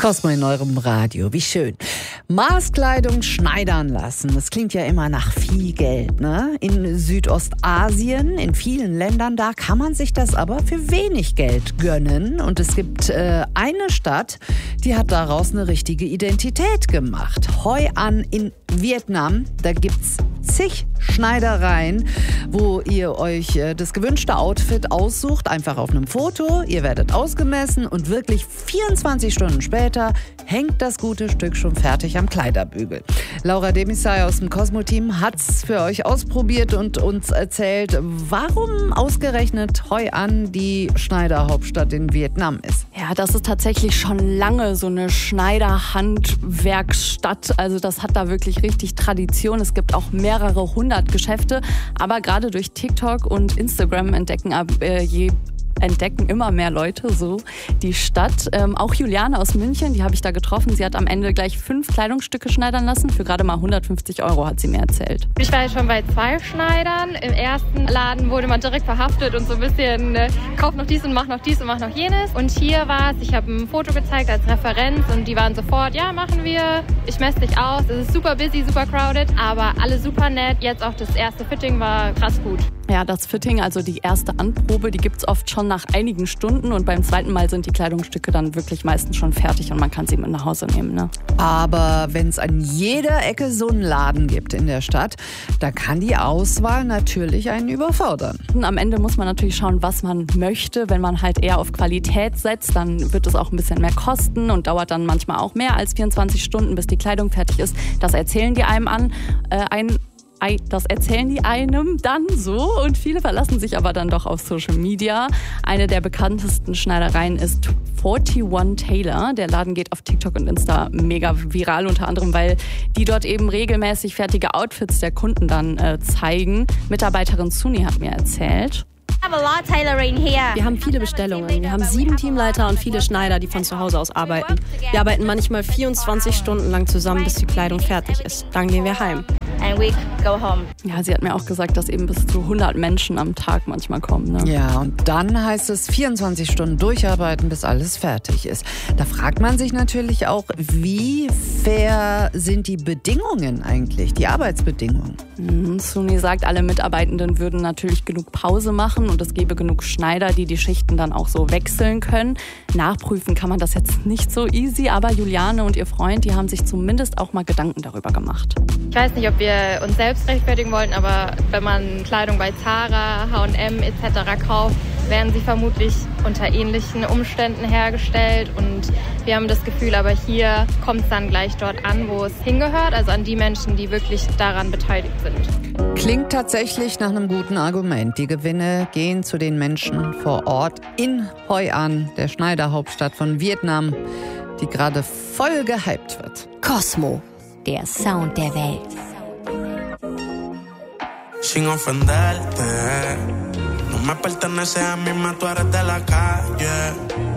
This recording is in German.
Cosmo in eurem Radio, wie schön. Maßkleidung schneidern lassen, das klingt ja immer nach viel Geld, ne? In Südostasien, in vielen Ländern, da kann man sich das aber für wenig Geld gönnen. Und es gibt eine Stadt, die hat daraus eine richtige Identität gemacht. Hoi An in Vietnam, da gibt's zig Schneidereien, wo ihr euch das gewünschte Outfit aussucht, einfach auf einem Foto. Ihr werdet ausgemessen und wirklich 24 Stunden später hängt das gute Stück schon fertig am Kleiderbügel. Laura Demisay aus dem Cosmo-Team hat's für euch ausprobiert und uns erzählt, warum ausgerechnet Hoi An die Schneiderhauptstadt in Vietnam ist. Ja, das ist tatsächlich schon lange so eine Schneiderhandwerksstadt. Also das hat da wirklich richtig Tradition. Es gibt auch mehrere hundert Geschäfte. Aber gerade durch TikTok und Instagram entdecken immer mehr Leute so die Stadt. Auch Juliane aus München, die habe ich da getroffen. Sie hat am Ende gleich 5 Kleidungsstücke schneidern lassen. Für gerade mal 150 €, hat sie mir erzählt. Ich war jetzt schon bei 2 Schneidern. Im ersten Laden wurde man direkt verhaftet und so ein bisschen kauf noch dies und mach noch dies und mach noch jenes. Und hier war es, ich habe ein Foto gezeigt als Referenz und die waren sofort, ja, machen wir. Ich messe dich aus. Es ist super busy, super crowded, aber alle super nett. Jetzt auch das erste Fitting war krass gut. Ja, das Fitting, also die erste Anprobe, die gibt's oft schon nach einigen Stunden und beim zweiten Mal sind die Kleidungsstücke dann wirklich meistens schon fertig und man kann sie mit nach Hause nehmen, ne? Aber wenn es an jeder Ecke so einen Laden gibt in der Stadt, da kann die Auswahl natürlich einen überfordern. Und am Ende muss man natürlich schauen, was man möchte. Wenn man halt eher auf Qualität setzt, dann wird es auch ein bisschen mehr kosten und dauert dann manchmal auch mehr als 24 Stunden, bis die Kleidung fertig ist. Das erzählen die einem dann so und viele verlassen sich aber dann doch auf Social Media. Eine der bekanntesten Schneidereien ist 41 Tailor. Der Laden geht auf TikTok und Insta mega viral, unter anderem, weil die dort eben regelmäßig fertige Outfits der Kunden dann zeigen. Mitarbeiterin Suni hat mir erzählt: Wir haben viele Bestellungen. Wir haben 7 Teamleiter und viele Schneider, die von zu Hause aus arbeiten. Wir arbeiten manchmal 24 Stunden lang zusammen, bis die Kleidung fertig ist. Dann gehen wir heim. Ja, sie hat mir auch gesagt, dass eben bis zu 100 Menschen am Tag manchmal kommen. Ne? Ja, und dann heißt es 24 Stunden durcharbeiten, bis alles fertig ist. Da fragt man sich natürlich auch, wie fair sind die Bedingungen eigentlich, die Arbeitsbedingungen? Suni sagt, alle Mitarbeitenden würden natürlich genug Pause machen und es gäbe genug Schneider, die die Schichten dann auch so wechseln können. Nachprüfen kann man das jetzt nicht so easy, aber Juliane und ihr Freund, die haben sich zumindest auch mal Gedanken darüber gemacht. Ich weiß nicht, ob wir uns selbst rechtfertigen wollten, aber wenn man Kleidung bei Zara, H&M etc. kauft, werden sie vermutlich unter ähnlichen Umständen hergestellt. Und wir haben das Gefühl, aber hier kommt es dann gleich dort an, wo es hingehört, also an die Menschen, die wirklich daran beteiligt sind. Klingt tatsächlich nach einem guten Argument. Die Gewinne gehen zu den Menschen vor Ort in Hoi An, der Schneiderhauptstadt von Vietnam, die gerade voll gehypt wird. Cosmo, der Sound der Welt. Sin ofenderte, no me pertenece a mí, más tú eres de la calle.